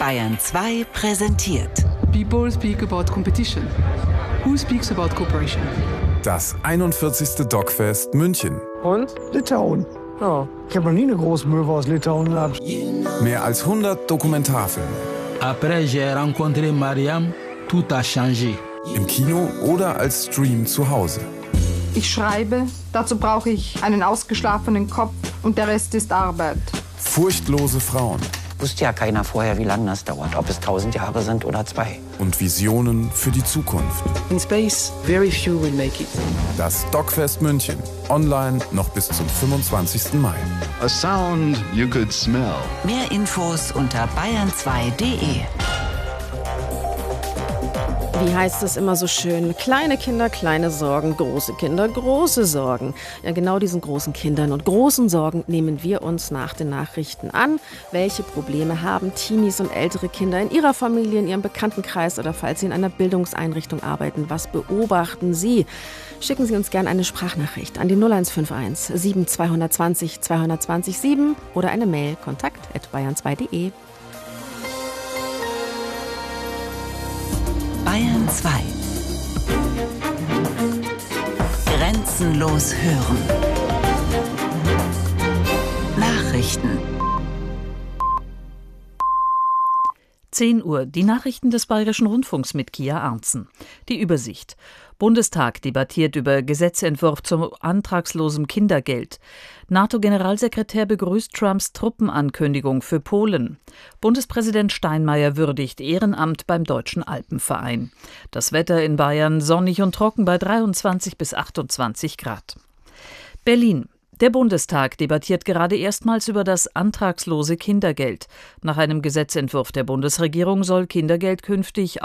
Bayern 2 präsentiert. People speak about competition. Who speaks about cooperation? Das 41. DocFest München. Und? Litauen. Ja. Ich habe noch nie eine Großmöwe aus Litauen gehabt. Mehr als 100 Dokumentarfilme. Après j'ai rencontré Mariam, tout a changé. Im Kino oder als Stream zu Hause. Ich schreibe, dazu brauche ich einen ausgeschlafenen Kopf und der Rest ist Arbeit. Furchtlose Frauen. Wusste ja keiner vorher, wie lange das dauert, ob es 1000 Jahre sind oder 2. Und Visionen für die Zukunft. In space, very few will make it. Das DocFest München. Online noch bis zum 25. Mai. A sound you could smell. Mehr Infos unter bayern2.de. Wie heißt es immer so schön? Kleine Kinder, kleine Sorgen, große Kinder, große Sorgen. Ja, genau diesen großen Kindern und großen Sorgen nehmen wir uns nach den Nachrichten an. Welche Probleme haben Teenies und ältere Kinder in ihrer Familie, in ihrem Bekanntenkreis oder falls sie in einer Bildungseinrichtung arbeiten? Was beobachten Sie? Schicken Sie uns gerne eine Sprachnachricht an die 0151 7220 220 7 oder eine Mail kontakt@bayern2.de. Bayern 2. Grenzenlos hören. Nachrichten. 10 Uhr, die Nachrichten des Bayerischen Rundfunks mit Kia Arntzen. Die Übersicht. Bundestag debattiert über Gesetzentwurf zum antragslosem Kindergeld. NATO-Generalsekretär begrüßt Trumps Truppenankündigung für Polen. Bundespräsident Steinmeier würdigt Ehrenamt beim Deutschen Alpenverein. Das Wetter in Bayern sonnig und trocken bei 23 bis 28 Grad. Berlin. Der Bundestag debattiert gerade erstmals über das antragslose Kindergeld. Nach einem Gesetzentwurf der Bundesregierung soll Kindergeld künftig